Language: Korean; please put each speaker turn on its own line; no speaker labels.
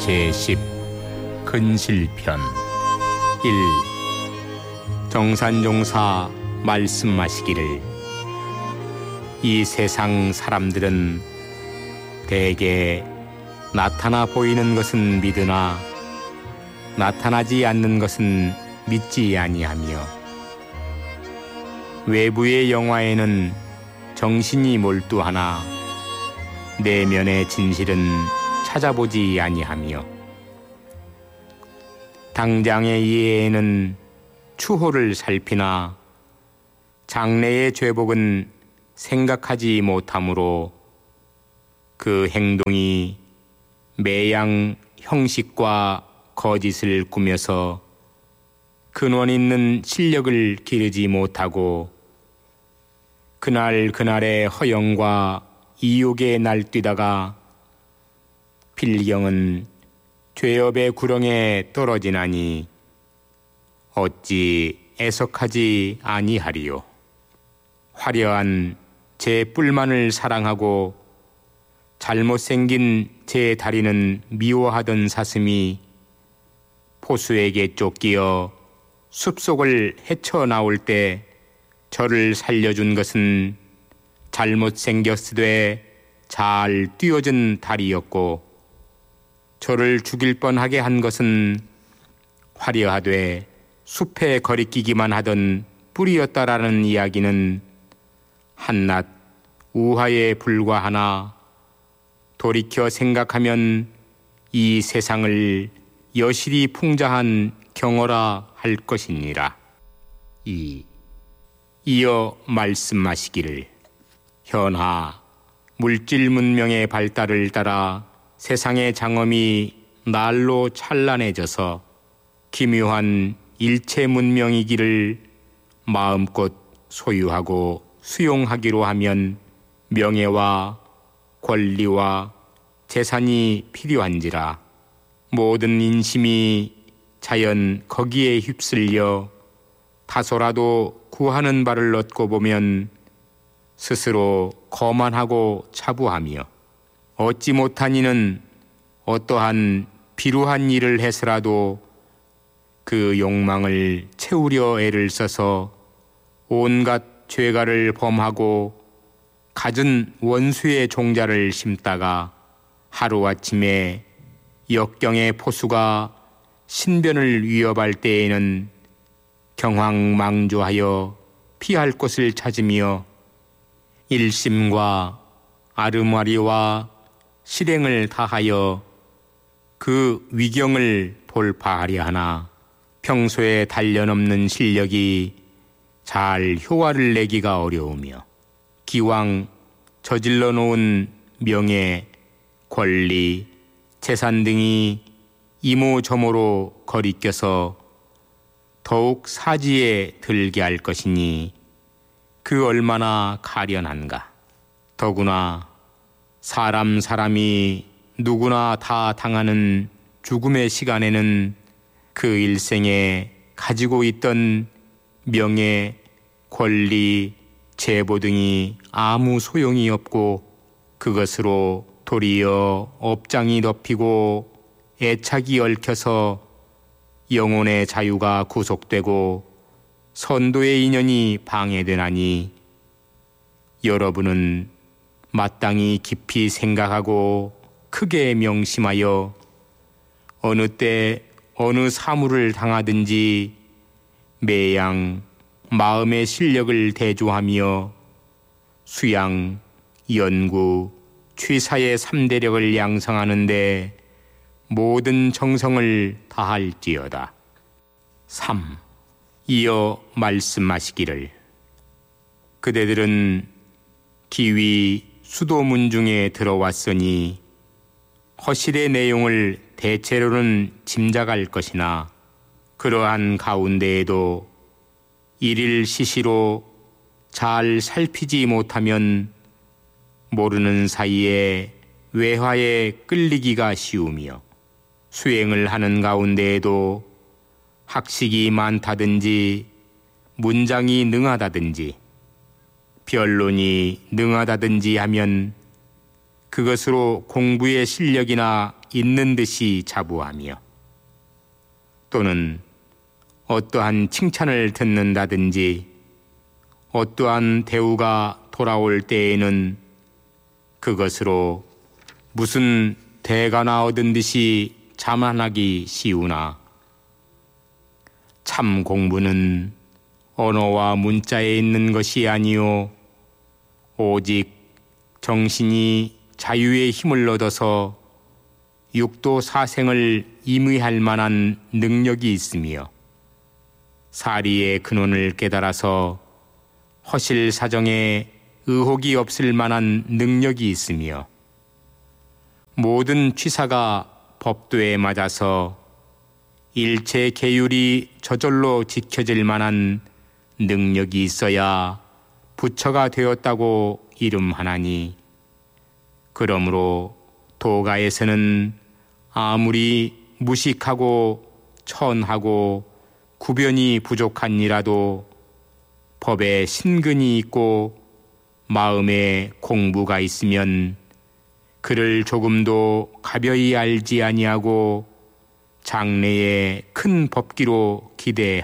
제10 근실편 1. 정산종사 말씀하시기를 이 세상 사람들은 대개 나타나 보이는 것은 믿으나 나타나지 않는 것은 믿지 아니하며 외부의 영화에는 정신이 몰두하나 내면의 진실은 찾아보지 아니하며 당장의 이해에는 추호를 살피나 장래의 죄복은 생각하지 못하므로 그 행동이 매양 형식과 거짓을 꾸며서 근원 있는 실력을 기르지 못하고 그날그날의 허영과 이욕에 날뛰다가 필경은 죄업의 구렁에 떨어지나니 어찌 애석하지 아니하리요. 화려한 제 뿔만을 사랑하고 잘못생긴 제 다리는 미워하던 사슴이 포수에게 쫓기어 숲속을 헤쳐나올 때 저를 살려준 것은 잘못생겼으되 잘 띄어진 다리였고 저를 죽일 뻔하게 한 것은 화려하되 숲에 거리끼기만 하던 뿔이었다라는 이야기는 한낱 우화에 불과하나 돌이켜 생각하면 이 세상을 여실히 풍자한 경어라 할 것이니라. 2. 이어 말씀하시기를 현하 물질 문명의 발달을 따라 세상의 장엄이 날로 찬란해져서 기묘한 일체 문명이기를 마음껏 소유하고 수용하기로 하면 명예와 권리와 재산이 필요한지라 모든 인심이 자연 거기에 휩쓸려 다소라도 구하는 바를 얻고 보면 스스로 거만하고 차부하며 얻지 못한 이는 어떠한 비루한 일을 해서라도 그 욕망을 채우려 애를 써서 온갖 죄가를 범하고 갖은 원수의 종자를 심다가 하루아침에 역경의 포수가 신변을 위협할 때에는 경황망조하여 피할 곳을 찾으며 일심과 아르마리와 실행을 다하여 그 위경을 돌파하려 하나 평소에 단련없는 실력이 잘 효과를 내기가 어려우며 기왕 저질러 놓은 명예, 권리, 재산 등이 이모저모로 거리껴서 더욱 사지에 들게 할 것이니 그 얼마나 가련한가. 더구나 사람이 누구나 다 당하는 죽음의 시간에는 그 일생에 가지고 있던 명예, 권리, 제보 등이 아무 소용이 없고 그것으로 도리어 업장이 덮이고 애착이 얽혀서 영혼의 자유가 구속되고 선도의 인연이 방해되나니 여러분은 마땅히 깊이 생각하고 크게 명심하여 어느 때 어느 사물을 당하든지 매양 마음의 실력을 대조하며 수양, 연구, 취사의 3대력을 양성하는 데 모든 정성을 다할지어다. 3. 이어 말씀하시기를 그대들은 기위 수도문 중에 들어왔으니 허실의 내용을 대체로는 짐작할 것이나 그러한 가운데에도 일일 시시로 잘 살피지 못하면 모르는 사이에 외화에 끌리기가 쉬우며 수행을 하는 가운데에도 학식이 많다든지 문장이 능하다든지 변론이 능하다든지 하면 그것으로 공부의 실력이나 있는 듯이 자부하며 또는 어떠한 칭찬을 듣는다든지 어떠한 대우가 돌아올 때에는 그것으로 무슨 대가나 얻은 듯이 자만하기 쉬우나 참 공부는 언어와 문자에 있는 것이 아니요 오직 정신이 자유의 힘을 얻어서 육도 사생을 임의할 만한 능력이 있으며 사리의 근원을 깨달아서 허실 사정에 의혹이 없을 만한 능력이 있으며 모든 취사가 법도에 맞아서 일체 계율이 저절로 지켜질 만한 능력이 있어야 부처가 되었다고 이름하나니 그러므로 도가에서는 아무리 무식하고 천하고 구변이 부족한이라도 법에 신근이 있고 마음에 공부가 있으면 그를 조금도 가벼이 알지 아니하고 장래의 큰 법기로 기대하라.